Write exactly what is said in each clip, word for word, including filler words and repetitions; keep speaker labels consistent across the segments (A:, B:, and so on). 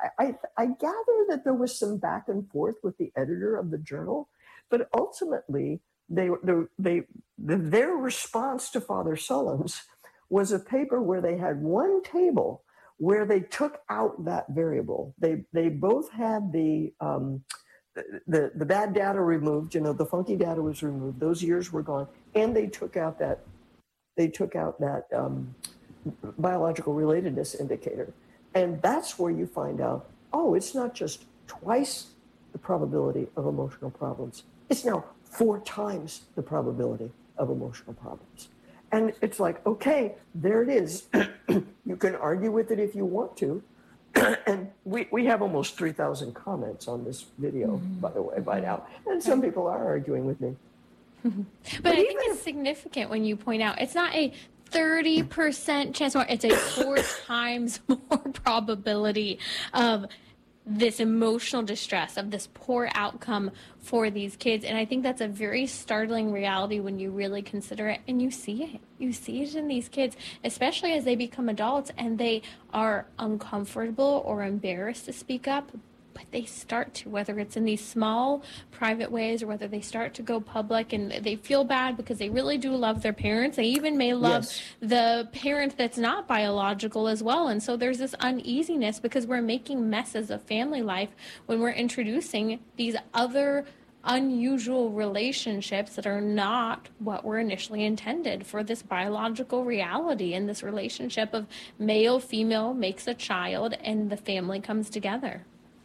A: I, I gather that there was some back and forth with the editor of the journal, but ultimately they, they, they, their response to Father Sullins was a paper where they had one table where they took out that variable. They, they both had the, um, the, the bad data removed, you know, the funky data was removed, those years were gone, and they took out that, they took out that um, biological relatedness indicator. And that's where you find out, oh, it's not just twice the probability of emotional problems. It's now four times the probability of emotional problems. And it's like, okay, there it is. You can argue with it if you want to. And we, we have almost three thousand comments on this video, mm-hmm. by the way, by now. And some people are arguing with me.
B: but, but I think it's significant when you point out it's not a thirty percent chance more, it's a four times more probability of this emotional distress, of this poor outcome for these kids. And I think that's a very startling reality when you really consider it, and you see it. You see it in these kids, especially as they become adults and they are uncomfortable or embarrassed to speak up. But they start to, whether it's in these small private ways or whether they start to go public, and they feel bad because they really do love their parents. They even may love yes. the parent that's not biological as well. And so there's this uneasiness because we're making messes of family life when we're introducing these other unusual relationships that are not what were initially intended for this biological reality. And this relationship of male, female makes a child and the family comes together.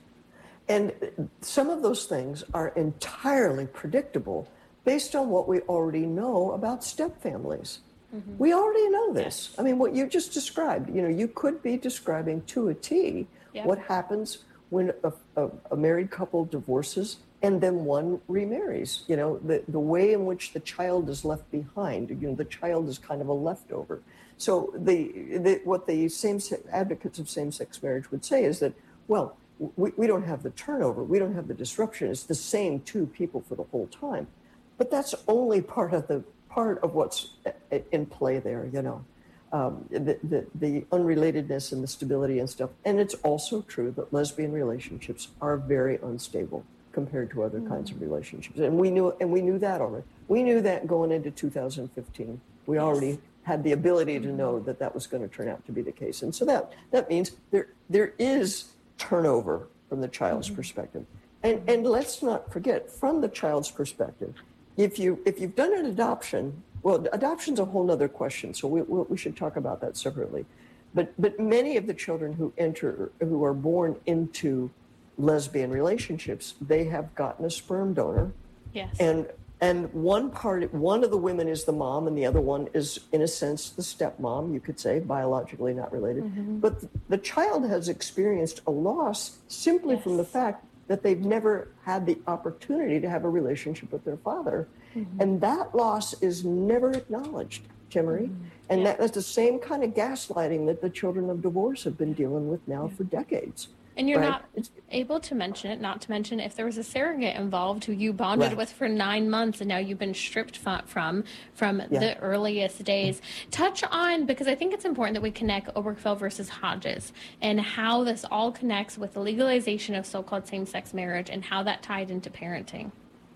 A: And some of those things are entirely predictable based on what we already know about step families. Mm-hmm. We already know this. Yes. I mean, what you just described, you know, you could be describing to a T yep. what happens when a, a, a married couple divorces and then one remarries. You know, the, the way in which the child is left behind, you know, the child is kind of a leftover. So the, the what the same advocates of same-sex marriage would say is that, well, We, we don't have the turnover. We don't have the disruption. It's the same two people for the whole time. But that's only part of the part of what's in play there, you know, um, the, the, the unrelatedness and the stability and stuff. And it's also true that lesbian relationships are very unstable compared to other mm. kinds of relationships. And we knew and we knew that already. We knew that going into two thousand fifteen. We yes. already had the ability to know that that was going to turn out to be the case. And so that, that means there there is turnover from the child's mm-hmm. perspective. And and let's not forget, from the child's perspective, if you if you've done an adoption, well, adoption's a whole nother question, so we we, we should talk about that separately. But but many of the children who enter, who are born into lesbian relationships, they have gotten a sperm donor.
B: Yes.
A: And and one part, one of the women is the mom, and the other one is, in a sense, the stepmom, you could say, biologically not related. Mm-hmm. But th- the child has experienced a loss simply yes. from the fact that they've never had the opportunity to have a relationship with their father. Mm-hmm. And that loss is never acknowledged, Timmerie. Mm-hmm. And yeah. that, that's the same kind of gaslighting that the children of divorce have been dealing with now yeah. for decades.
B: And you're
A: right?
B: not it's, able to mention it, not to mention if there was a surrogate involved who you bonded right. with for nine months and now you've been stripped from from yeah. the earliest days. Touch on, because I think it's important that we connect Obergefell versus Hodges and how this all connects with the legalization of so-called same-sex marriage and how that tied into parenting.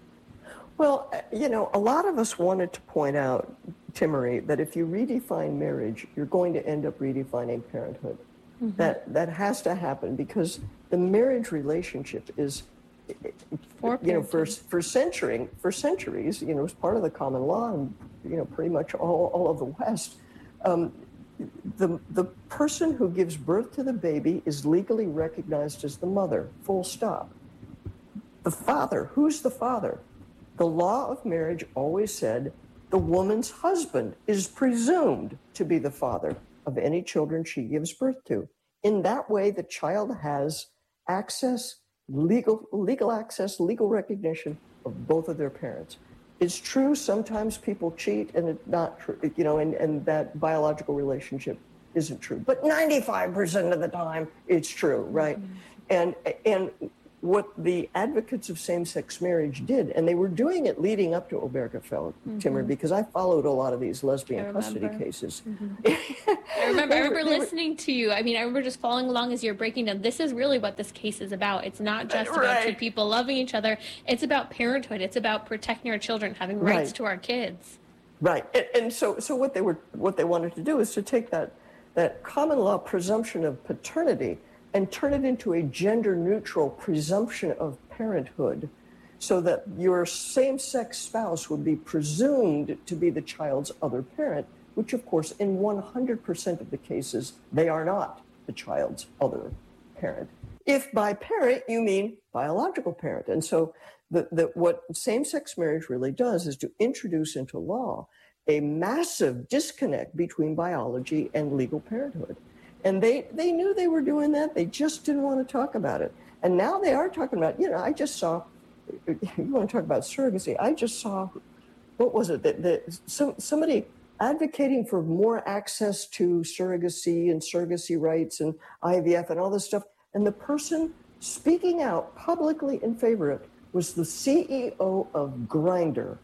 A: Well, you know, a lot of us wanted to point out, Timmerie, that if you redefine marriage, you're going to end up redefining parenthood. Mm-hmm. That that has to happen because the marriage relationship is, for you know, for for century for centuries, you know, as part of the common law and you know pretty much all, all of the West. Um, the the person who gives birth to the baby is legally recognized as the mother. Full stop. The father, who's the father? The law of marriage always said the woman's husband is presumed to be the father of any children she gives birth to. In that way, the child has access, legal legal access, legal recognition of both of their parents. It's true sometimes people cheat and it's not true, you know, and, and that biological relationship isn't true. But ninety-five percent of the time it's true, right? Mm-hmm. And and what the advocates of same-sex marriage did, and they were doing it leading up to Obergefell, mm-hmm. Timmer, because I followed a lot of these lesbian custody cases.
B: Mm-hmm. I remember, I remember were, listening were, to you. I mean, I remember just following along as you're breaking down. This is really what this case is about. It's not just right. about two people loving each other. It's about parenthood. It's about protecting our children, having rights right. to our kids.
A: Right, and, and so, so what they were, what they wanted to do is to take that that common law presumption of paternity and turn it into a gender-neutral presumption of parenthood, so that your same-sex spouse would be presumed to be the child's other parent, which, of course, in one hundred percent of the cases, they are not the child's other parent. If by parent, you mean biological parent. And so the, the, what same-sex marriage really does is to introduce into law a massive disconnect between biology and legal parenthood. And they, they knew they were doing that. They just didn't want to talk about it. And now they are talking about, you know, I just saw, you want to talk about surrogacy, I just saw, what was it, that, that some, somebody advocating for more access to surrogacy and surrogacy rights and I V F and all this stuff. And the person speaking out publicly in favor of it was the C E O of Grindr.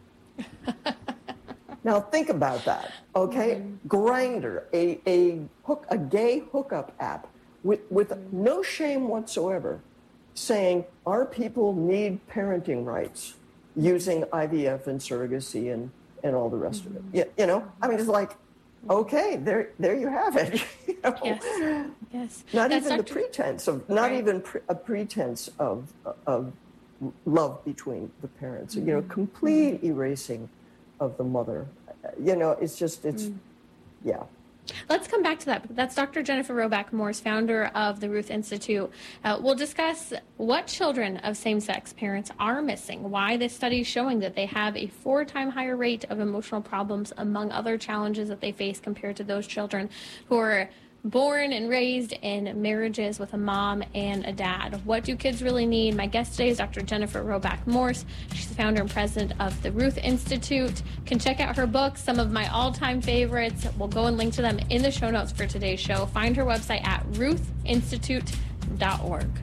A: Now think about that, okay? Mm-hmm. Grindr, a a hook, a gay hookup app with with mm-hmm. no shame whatsoever, saying our people need parenting rights using I V F and surrogacy and, and all the rest mm-hmm. of it. Yeah, you know, I mean, it's like, okay, there there you have it. You know?
B: Yes, yes.
A: Not
B: That's
A: even
B: Doctor
A: the pretense of, not right. even pre- a pretense of of love between the parents. Mm-hmm. You know, complete mm-hmm. erasing of the mother. You know, it's just, it's, mm. yeah.
B: Let's come back to that. That's Doctor Jennifer Roback Morse, founder of the Ruth Institute. Uh, we'll discuss what children of same-sex parents are missing, why this study is showing that they have a four-time higher rate of emotional problems, among other challenges that they face compared to those children who are born and raised in marriages with a mom and a dad. What do kids really need? My guest today is Doctor Jennifer Roback Morse. She's the founder and president of the Ruth Institute. You can check out her books, some of my all-time favorites. We'll go and link to them in the show notes for today's show. Find her website at ruth institute dot org.